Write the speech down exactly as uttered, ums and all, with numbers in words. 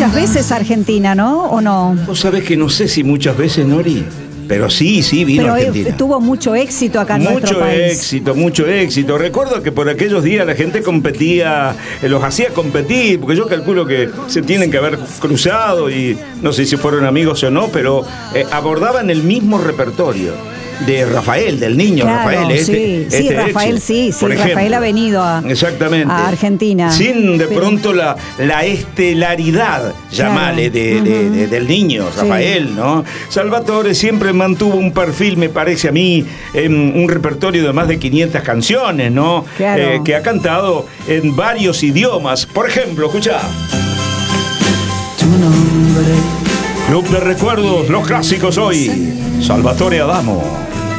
muchas veces a Argentina, ¿no? ¿O no? Vos sabés que no sé si muchas veces, Nori, pero sí, sí vino Pero a Argentina. eh, tuvo mucho éxito acá en mucho nuestro país. Mucho éxito, mucho éxito. Recuerdo que por aquellos días la gente competía, eh, los hacía competir, porque yo calculo que se tienen que haber cruzado y no sé si fueron amigos o no, pero eh, abordaban el mismo repertorio de Rafael, del niño claro, Rafael. Este, sí, este sí, Rafael hecho, sí, sí, ejemplo. Rafael ha venido a, Exactamente. a Argentina. Sin de pero... pronto la, la estelaridad, claro. llamale, de, uh-huh. de, de, del niño Rafael, sí. ¿no? Salvatore siempre mantuvo un perfil, me parece a mí, en un repertorio de más de quinientas canciones, ¿no? Claro. Eh, que ha cantado en varios idiomas. Por ejemplo, escuchá. Tu nombre. Club de Recuerdos, los clásicos hoy. Salvatore Adamo.